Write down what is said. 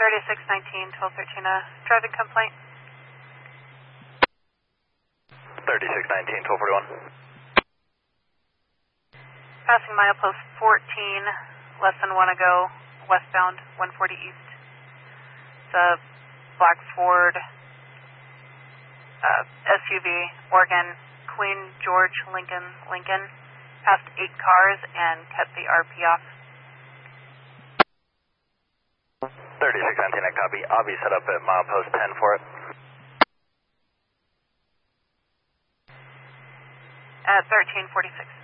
3619, 1213, driving complaint. 3619, 1241. Passing milepost 14, less than 1 ago, westbound, 140 east. It's a black Ford SUV, Oregon, Queen George Lincoln. Passed 8 cars and cut the RP off. 3619, I copy. Avi set up at milepost 10 for it. At 1346.